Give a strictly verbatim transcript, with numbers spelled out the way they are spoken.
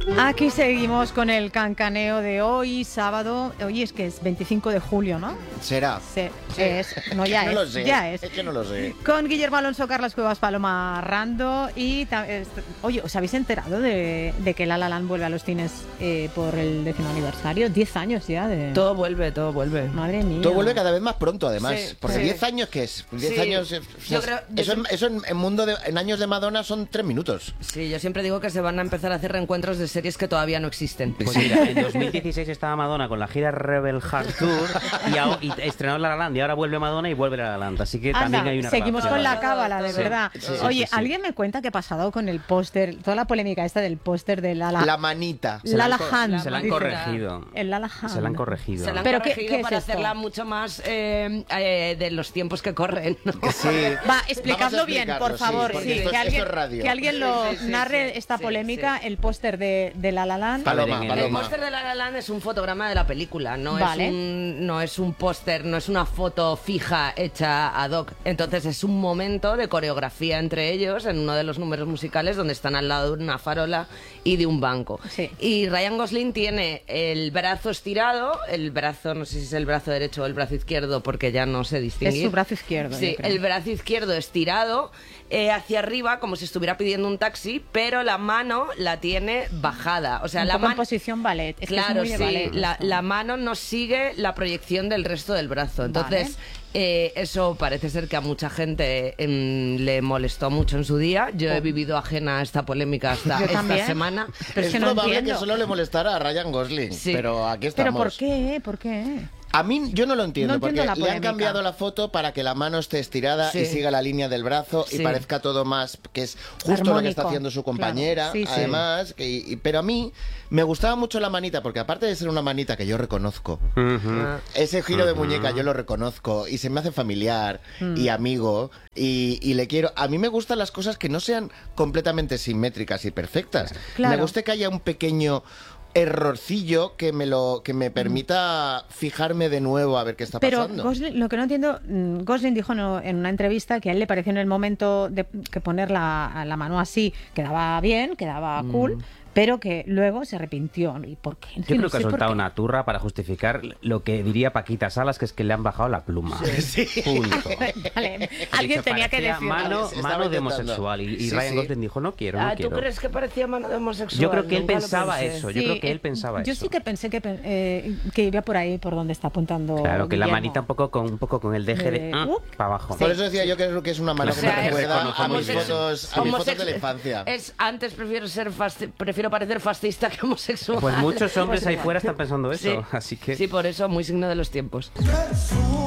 Aquí seguimos con el cancaneo de hoy, sábado. Hoy es que es veinticinco de julio, ¿no? ¿Será? Sí, Sí. es. No, ya no es. Lo sé. Ya es. Es que no lo sé. Con Guillermo Alonso, Carlas Cuevas, Paloma Rando y... Oye, ¿os habéis enterado de, de que La La Land vuelve a los cines eh, por el décimo aniversario? Diez años ya de... Todo vuelve, todo vuelve. Madre mía. Todo vuelve cada vez más pronto, además. Sí, porque sí. diez años, ¿qué es? diez Sí. años... eh, Yo o sea, creo- eso, yo en, eso en, en mundo de, en años de Madonna son tres minutos. Sí, yo siempre digo que se van a empezar a hacer reencuentros de series que todavía no existen. Pues mira, en dos mil dieciséis estaba Madonna con la gira Rebel Heart Tour y, a- y estrenó La La Land y ahora vuelve Madonna y vuelve La La Land. Así que Anda, también hay una seguimos relación. con la cábala, de Sí, verdad. sí, sí, Oye, sí, sí. ¿alguien me cuenta qué ha pasado con el póster? Toda la polémica esta del póster de La La... La manita. Se La la han La co- Hand. Se la han dice. corregido. El La La Hand. Se la han corregido. Se la han ¿Pero qué- corregido qué es para esto? hacerla mucho más eh, eh, de los tiempos que corren, ¿no? Sí. Va, explicadlo Vamos a bien, explicarlo, por favor. sí, porque sí, esto, que, es- alguien, esto es radio. que alguien lo Sí, sí, sí, narre sí, esta sí, polémica, sí. el póster de, de La La Land. Paloma, El El Paloma. póster de La La Land es un fotograma de la película, no Vale. es un, no es un póster, no es una foto fija hecha ad hoc. Entonces es un momento de coreografía entre ellos en uno de los números musicales donde están al lado de una farola y de un banco. Sí. Y Ryan Gosling tiene el brazo estirado, el brazo, no sé si es el brazo derecho o el brazo izquierdo porque ya no sé distinguir. Es su brazo izquierdo, Sí, yo creo. el brazo izquierdo estirado eh, hacia arriba como si estuviera pidiendo un taxi, pero la mano la tiene bajada. O sea, Un la poco en mano... posición ballet. Es que es Claro, muy de sí, ballet la, esto. la mano no sigue la proyección del resto del brazo. Entonces, eh, eso parece ser que a mucha gente em, le molestó mucho en su día. Yo he vivido ajena a esta polémica hasta Yo esta también. semana. Pero es es que no probable entiendo. que solo le molestara a Ryan Gosling. Sí. Pero aquí ¿Pero estamos. por qué? ¿Por qué? A mí yo no lo entiendo, No entiendo porque la le han polémica. cambiado la foto para que la mano esté estirada Sí. y siga la línea del brazo y Sí. parezca todo más, que es justo lo que está Armónico. haciendo su compañera, Claro. Sí, sí. además. Que, y- pero a mí me gustaba mucho la manita, porque aparte de ser una manita que yo reconozco, Ujú. Ah, ese giro de muñeca yo lo reconozco y se me hace familiar y amigo y, y le quiero. A mí me gustan las cosas que no sean completamente simétricas y perfectas. Claro. Me gusta que haya un pequeño errorcillo que me lo que me permita fijarme de nuevo a ver qué está Pero pasando. Gosling, lo que no entiendo, mm, Gosling dijo no- en una entrevista que a él le pareció en el momento de que poner la, la mano así quedaba bien, quedaba cool, pero que luego se arrepintió. ¿Y por qué? Yo creo que ha soltado una turra para justificar lo que diría Paquita Salas, que es que le han bajado la pluma. Sí. Punto. Vale, Ha alguien dicho, tenía que parecía decirlo. Mano, Estaba mano de intentando. homosexual. Y, y Sí, Ryan sí. Gosling dijo, no quiero, no Ah, ¿tú quiero. crees que parecía mano de homosexual? Yo creo que él Nunca lo pensaba pensé. eso. Yo Sí, creo que él eh, pensaba yo eso. sí que pensé que, pen- eh, que iría por ahí, por donde está apuntando Claro, que la Guillermo. manita un poco con, un poco con el deje de... De- uh, para abajo. Por eso decía yo que creo que es una mano O que sea, me es- recuerda a mis homosexual. fotos, a mis fotos de la Homosex- infancia. Es antes prefiero ser fasci- prefiero parecer fascista que homosexual. Pues muchos hombres ahí fuera están pensando eso. Sí. Así que... Sí, por eso, muy signo de los tiempos.